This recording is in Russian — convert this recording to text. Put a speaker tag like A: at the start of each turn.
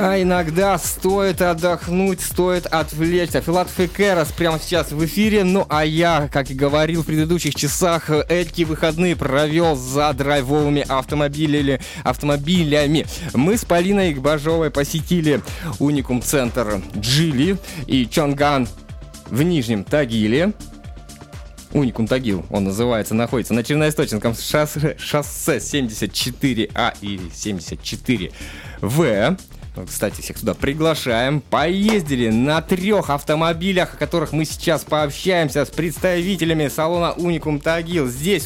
A: А иногда стоит отдохнуть, стоит отвлечься. Филатов и Керас прямо сейчас в эфире. Ну а я, как и говорил в предыдущих часах, эти выходные провел за драйвовыми автомобилями. Мы с Полиной Бажовой посетили Уникум-центр Джили и Чонган в Нижнем Тагиле. Уникум Тагил, он называется, находится на Черноисточном шоссе 74А и 74В. Кстати, всех сюда приглашаем. Поездили на 3 автомобилях, о которых мы сейчас пообщаемся с представителями салона Уникум Тагил. Здесь